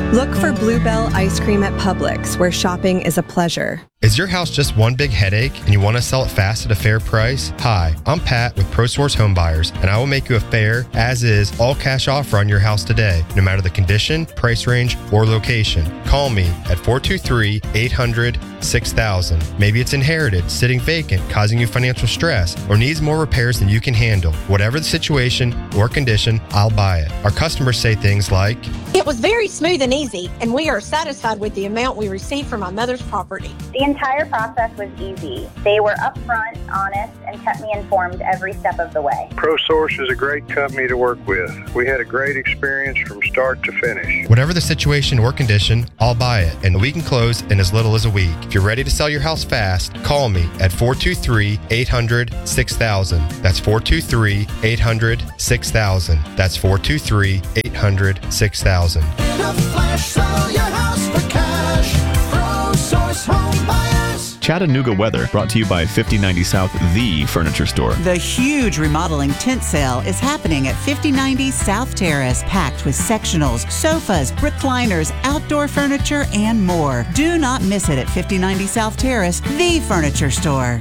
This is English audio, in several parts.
Look for Bluebell ice cream at Publix, where shopping is a pleasure. Is your house just one big headache and you want to sell it fast at a fair price? Hi, I'm Pat with ProSource Home Buyers, and I will make you a fair, as-is, all-cash offer on your house today, no matter the condition, price range, or location. Call me at 423-800-6000. Maybe it's inherited, sitting vacant, causing you financial stress, or needs more repairs than you can handle. Whatever the situation or condition, I'll buy it. Our customers say things like, "It was very smooth and easy, and we are satisfied with the amount we received from my mother's property." The entire process was easy. They were upfront, honest, and kept me informed every step of the way. ProSource is a great company to work with. We had a great experience from start to finish. whatever the situation or condition, I'll buy it, and we can close in as little as a week. If you're ready to sell your house fast, call me at 423-800-6000. That's 423-800-6000. That's 423-800-6000. In a flash, sell your house for cash. ProSource Home Buyers. Chattanooga weather brought to you by 5090 South, the furniture store. The huge remodeling tent sale is happening at 5090 South Terrace, packed with sectionals, sofas, recliners, outdoor furniture, and more. Do not miss it at 5090 South Terrace, the furniture store.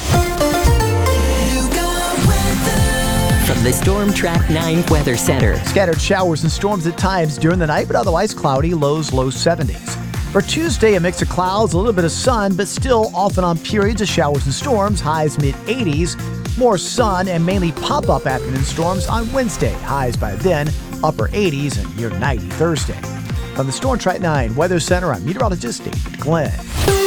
From the Storm Track 9 Weather Center. Scattered showers and storms at times during the night, but otherwise cloudy, lows low 70s. For Tuesday, a mix of clouds, a little bit of sun, but still off and on periods of showers and storms, highs mid-80s. More sun and mainly pop-up afternoon storms on Wednesday, highs by then upper 80s and near 90 Thursday. From the Storm Track 9 Weather Center, I'm meteorologist David Glenn.